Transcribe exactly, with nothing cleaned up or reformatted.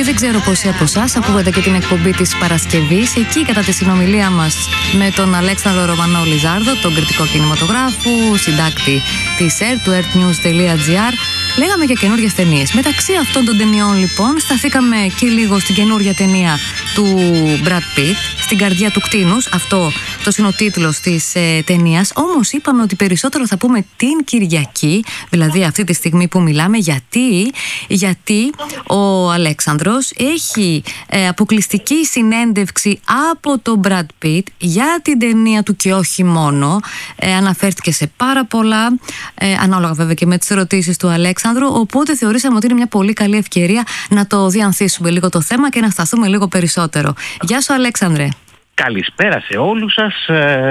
δεν ξέρω πόσοι από εσάς ακούγατε και την εκπομπή της Παρασκευής. Εκεί, κατά τη συνομιλία μας με τον Αλέξανδρο Ρωμανό Λιζάρδο, τον κριτικό κινηματογράφου, συντάκτη της ΕΡΤ, του ertnews.gr, λέγαμε για καινούριες ταινίες. Μεταξύ αυτών των ταινιών, λοιπόν, σταθήκαμε και λίγο στην καινούργια ταινία του Brad Pitt, Στην καρδιά του κτήνους. Αυτό το είναι ο τίτλος της ε, ταινίας. Όμως είπαμε ότι περισσότερο θα πούμε την Κυριακή, δηλαδή αυτή τη στιγμή που μιλάμε. Γιατί, γιατί ο Αλέξανδρος έχει ε, αποκλειστική συνέντευξη από τον Brad Pitt για την ταινία του και όχι μόνο. Ε, αναφέρθηκε σε πάρα πολλά, ε, ανάλογα βέβαια και με τις ερωτήσεις του Αλέξανδρου. Οπότε θεωρήσαμε ότι είναι μια πολύ καλή ευκαιρία να το διανθίσουμε λίγο το θέμα και να σταθούμε λίγο περισσότερο. Γεια σου, Αλέξανδρε. Καλησπέρα σε όλους σας.